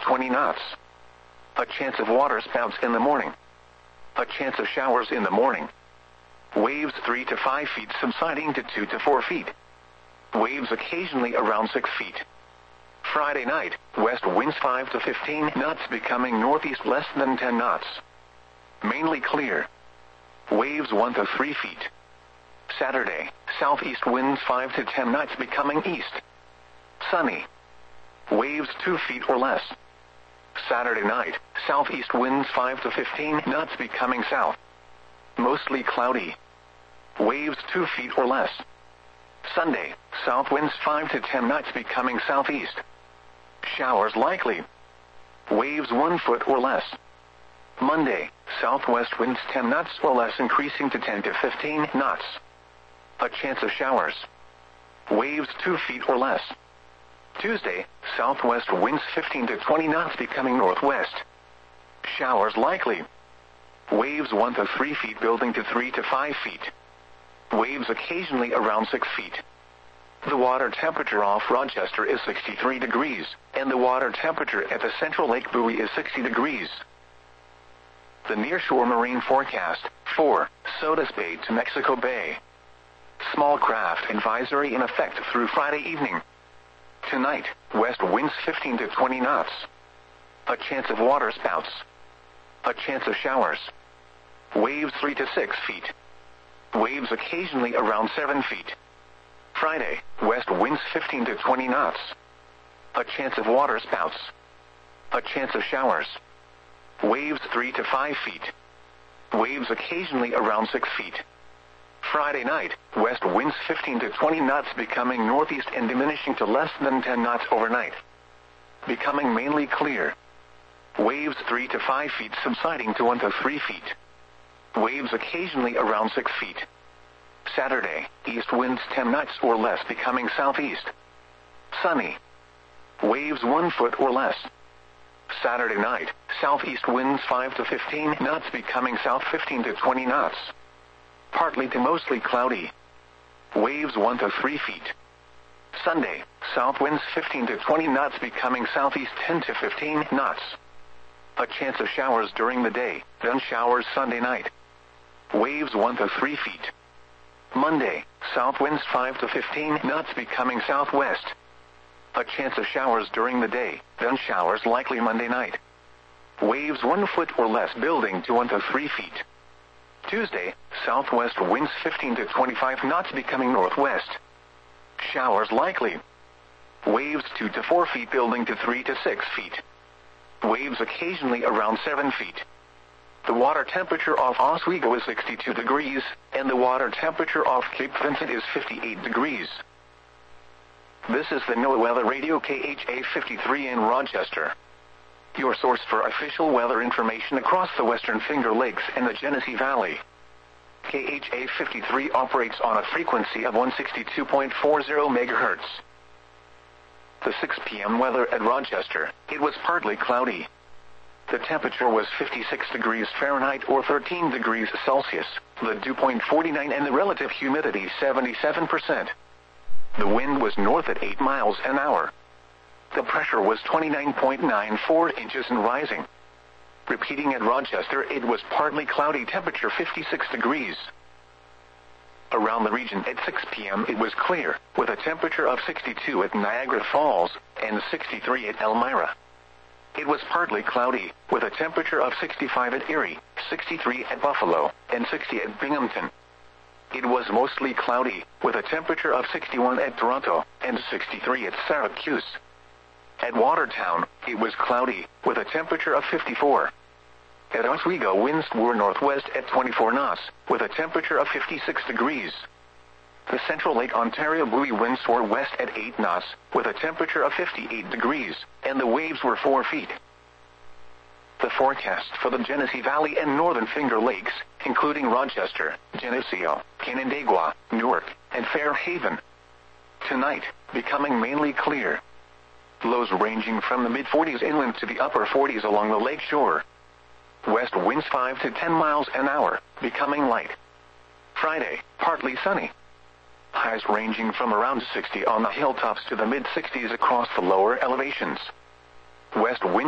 20 knots. A chance of waterspouts in the morning. A chance of showers in the morning. Waves 3 to 5 feet subsiding to 2 to 4 feet. Waves occasionally around 6 feet. Friday night, west winds 5 to 15 knots becoming northeast less than 10 knots. Mainly clear. Waves 1 to 3 feet. Saturday, southeast winds 5 to 10 knots becoming east. Sunny. Waves 2 feet or less. Saturday night, southeast winds 5 to 15 knots becoming south. Mostly cloudy. Waves 2 feet or less. Sunday, south winds 5 to 10 knots becoming southeast. Showers likely. Waves 1 foot or less. Monday, southwest winds 10 knots or less increasing to 10 to 15 knots. A chance of showers. Waves 2 feet or less. Tuesday, southwest winds 15 to 20 knots becoming northwest. Showers likely. Waves 1 to 3 feet building to 3 to 5 feet. Waves occasionally around 6 feet. The water temperature off Rochester is 63 degrees, and the water temperature at the Central Lake buoy is 60 degrees. The nearshore marine forecast, 4, Sodus Bay to Mexico Bay. Small craft advisory in effect through Friday evening. Tonight, west winds 15 to 20 knots. A chance of waterspouts. A chance of showers. Waves 3 to 6 feet. Waves occasionally around 7 feet. Friday, west winds 15 to 20 knots. A chance of waterspouts. A chance of showers. Waves 3 to 5 feet. Waves occasionally around 6 feet. Friday night, west winds 15 to 20 knots becoming northeast and diminishing to less than 10 knots overnight. Becoming mainly clear. Waves 3 to 5 feet subsiding to 1 to 3 feet. Waves occasionally around 6 feet. Saturday, east winds 10 knots or less becoming southeast. Sunny. Waves 1 foot or less. Saturday night, southeast winds 5 to 15 knots becoming south 15 to 20 knots. Partly to mostly cloudy. Waves 1 to 3 feet. Sunday, south winds 15 to 20 knots becoming southeast 10 to 15 knots. A chance of showers during the day, then showers Sunday night. Waves 1 to 3 feet. Monday, south winds 5 to 15 knots becoming southwest. A chance of showers during the day, then showers likely Monday night. Waves 1 foot or less building to 1 to 3 feet. Tuesday, southwest winds 15 to 25 knots becoming northwest. Showers likely. Waves 2 to 4 feet building to 3 to 6 feet. Waves occasionally around 7 feet. The water temperature off Oswego is 62 degrees, and the water temperature off Cape Vincent is 58 degrees. This is the NOAA Weather Radio KHA 53 in Rochester. Your source for official weather information across the Western Finger Lakes and the Genesee Valley. KHA 53 operates on a frequency of 162.40 MHz. The 6 p.m. weather at Rochester, it was partly cloudy. The temperature was 56 degrees Fahrenheit or 13 degrees Celsius, the dew point 49 and the relative humidity 77%. The wind was north at 8 miles an hour. The pressure was 29.94 inches and rising. Repeating at Rochester, it was partly cloudy, temperature 56 degrees. Around the region at 6 p.m. it was clear, with a temperature of 62 at Niagara Falls and 63 at Elmira. It was partly cloudy, with a temperature of 65 at Erie, 63 at Buffalo, and 60 at Binghamton. It was mostly cloudy, with a temperature of 61 at Toronto, and 63 at Syracuse. At Watertown, it was cloudy, with a temperature of 54. At Oswego, winds were northwest at 24 knots, with a temperature of 56 degrees. The Central Lake Ontario buoy winds were west at 8 knots, with a temperature of 58 degrees, and the waves were 4 feet. The forecast for the Genesee Valley and Northern Finger Lakes, including Rochester, Geneseo, Canandaigua, Newark, and Fairhaven. Tonight, becoming mainly clear. Lows ranging from the mid-40s inland to the upper 40s along the lake shore. West winds 5 to 10 miles an hour, becoming light. Friday, partly sunny. Highs ranging from around 60 on the hilltops to the mid-60s across the lower elevations. West winds